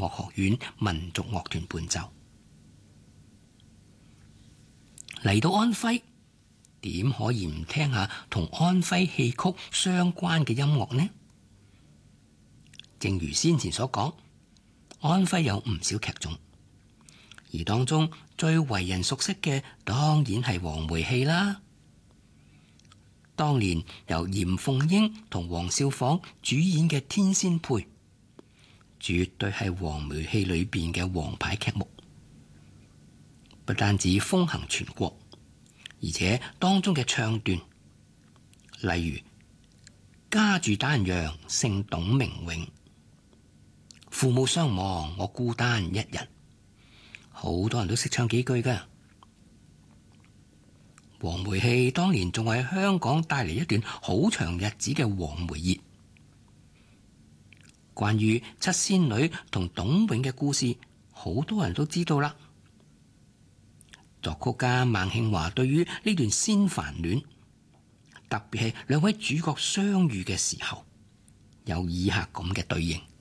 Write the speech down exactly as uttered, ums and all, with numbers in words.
樂學院民族樂團伴奏。嚟到安徽，點可以唔聽下同安徽戲曲相關嘅音樂呢？正如先前所講，安徽有唔少劇種，而當中最為人熟悉嘅當然係黃梅戲啦。當年由嚴鳳英同黃少舫主演嘅《天仙配》，絕對係黃梅戲裏邊嘅王牌劇目，不單止風行全國，而且當中嘅唱段，例如家住丹陽姓董名永，父母雙亡我孤單一人，好多人都識唱幾句噶。黃梅戲當年仲為香港帶嚟一段好長日子嘅黃梅熱。關於七仙女同董永嘅故事，好多人都知道啦。作曲家孟慶華對於呢段仙凡戀，特別係兩位主角相遇嘅時候，有以下咁嘅對應。